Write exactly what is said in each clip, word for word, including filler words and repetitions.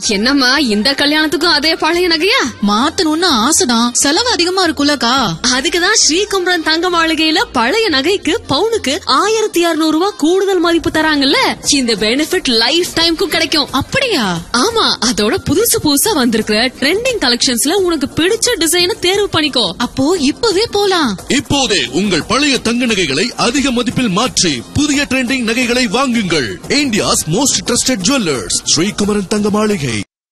என்னம்மா இந்த கல்யாணத்துக்கும் அதே பழைய நகையா? மாத்தணும்னு ஆசைதான், செலவு அதிகமா இருக்குல்லக்கா. அதுக்குதான் ஸ்ரீகுமரன் தங்க மாளிகையில பழைய நகைக்கு பவுனுக்கு ஆயிரத்தி இருநூறு ரூபாய் கூடுதல் மதிப்பு தராங்கல்ல. இந்த பெனிஃபிட் லைஃப் டைம்க்கும் கிடைக்கும். அப்படியா? ஆமா, அதோட புதுசு புதுசா வந்திருக்கிற ட்ரெண்டிங் கலெக்ஷன்ஸ்ல உனக்கு பிடிச்ச டிசைனை தேர்வு பண்ணிக்கோ. அப்போ இப்பவே போலாம். இப்போதே உங்கள் பழைய தங்க நகைகளை அதிக மதிப்பில் மாற்றி புதிய ட்ரெண்டிங் நகைகளை வாங்குங்கள். India's most trusted jewellers, Sri Kumaran தங்க மாளிகை.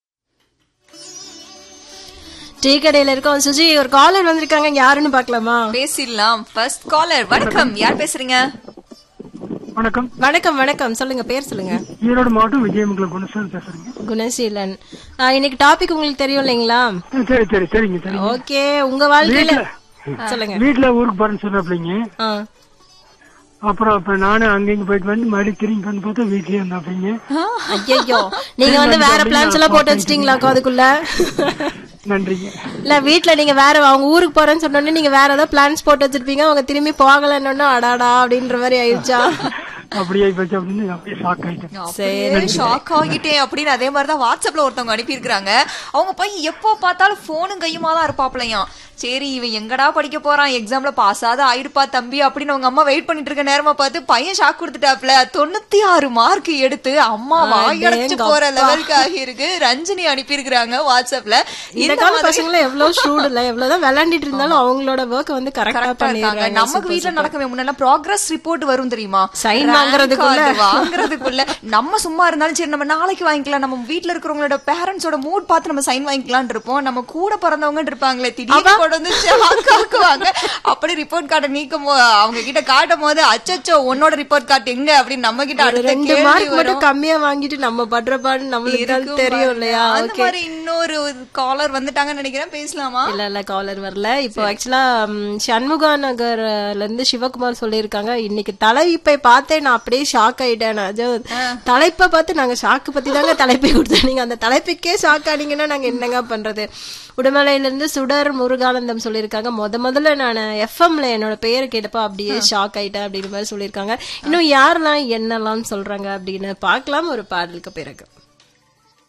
டீ கடையில இருக்கோம். சுஜி, ஒரு காலர் வந்திருக்காங்க, யாருன்னு பாக்கலாமா? பேசிடலாம். First collar. வணக்கம், யார் பேசுறீங்க? வணக்கம். வணக்கம் வணக்கம், சொல்லுங்க, பேர் சொல்லுங்க. ஈரோடு மாவட்டம் விஜயமங்கலம் குணசீலன் பேசுறீங்க. குணசீலன், இன்னைக்கு டாபிக் உங்களுக்கு தெரியும் இல்லைங்களா? சரி சரி சரிங்க சரிங்க. ஓகே, உங்க வாழ்க்கையில சொல்லுங்க. வீட்டுல ஊருக்கு போறேன்னு சொன்னாப்லீங்க. அப்புறம் இப்ப நானும் அங்க போயிட்டு வந்து மறுபடியும் திரும்பி வந்து பார்த்தா வீட்லயே இருந்தாப்லீங்க. ஐயோ, நீங்க வந்து வேற பிளான்ஸ் எல்லாம் போட்டு வச்சிட்டீங்களா அதுக்குள்ள? நன்றிங்க. இல்ல, வீட்டுல நீங்க வேற அவங்க ஊருக்கு போறேன்னு சொன்னோன்னே நீங்க வேற ஏதாவது பிளான்ஸ் போட்டு வச்சிருப்பீங்க, அவங்க திரும்பி போகலன்னு அடாடா அப்படின்ற மாதிரி ஆயிடுச்சா? அப்படியே போச்சு அப்படின்னு அப்படியே ஷாக் ஆயிட்டேன். சரி, ஷாக் ஆகிட்டேன் அப்படின்னு அதே மாதிரிதான் வாட்ஸ்அப்ல ஒருத்தவங்க அனுப்பி இருக்காங்க. அவங்க பையன் எப்போ பார்த்தாலும் போனும் கையுமா தான் இருப்பாப்லையாம். சரி, இவன் எங்கடா படிக்க போறான், எக்ஸாம்ல பாஸ் ஆகுது ஆயிருப்பா தம்பி அப்படின்னு அவங்க அம்மா வெயிட் பண்ணிட்டு இருக்க நேரமா பார்த்து பையன் ஷாக் கொடுத்துட்டாப்ல. தொண்ணூத்தி ஆறு மார்க் எடுத்து அம்மா வாயடைச்சு போற லெவலுக்கு ஆகிருக்கு. ரஞ்சினி அனுப்பி இருக்கிறாங்க வாட்ஸ்அப்ல. இந்த கால பசங்க எவ்வளவு ஸ்டூட் இல்ல, எவ்வளவுதான் விளையாண்டிட்டு இருந்தாலும் அவங்களோட ஒர்க் வந்து கரெக்டா பண்ணிருக்காங்க. நமக்கு வீட்டுல நடக்கவே முன்னாடி ப்ராக்ரஸ் ரிப்போர்ட் வரும் தெரியுமா, சைன் வாங்குறதுக்குள்ள வாங்குறதுக்குள்ள நம்ம சும்மா இருந்தாலும் சரி நம்ம நாளைக்கு வாங்கிக்கலாம், நம்ம வீட்டுல இருக்கிறவங்களோட பேரண்ட்ஸோட மூட் பார்த்து நம்ம சைன் வாங்கிக்கலாம்னு இருப்போம். நம்ம கூட பிறந்தவங்க இருப்பாங்களே, திடீர்னு அப்படி ரிப்போர்ட் கார்டை நீக்கும் அவங்க கிட்ட காட்டும் போது அச்சச்சோ உன்னோட ரிப்போர்ட் கார்டு எங்க அப்படின்னு நம்ம கிட்ட ரெண்டு மார்க் மட்டும் கம்மியா வாங்கிட்டு நம்ம படுற பாடு நம்மளுக்கு தெரியும் இல்லையா? அந்த மாதிரி இன்னொரு காலர் வந்துட்டாங்கன்னு நினைக்கிறேன், பேசலாமா? இல்ல இல்ல, காலர் வரல. இப்போ ஆக்சுவலா சண்முகா நகர்ல இருந்து சிவகுமார் சொல்லியிருக்காங்க, இன்னைக்கு தலைப்பை பார்த்தேன் நான் அப்படியே ஷாக் ஆயிட்டேன். தலைப்பை பார்த்து நாங்க ஷாக்கு பத்தி தாங்க தலைப்பை கொடுத்தோம், நீங்க அந்த தலைப்புக்கே ஷாக் ஆனீங்கன்னா நாங்க என்னங்க பண்றது? உடுமலையில இருந்து சுடர் முருகானந்தம் சொல்லியிருக்காங்க, முத முதல்ல நான் எஃப்எம்ல என்னோட பெயரை கேட்டப்ப அப்படியே ஷாக் ஆயிட்டேன் அப்படின்னு மாதிரி சொல்லியிருக்காங்க. இன்னும் யாரெல்லாம் என்னெல்லாம் சொல்றாங்க அப்படின்னு பார்க்கலாம் ஒரு பாடலுக்கு பிறகு.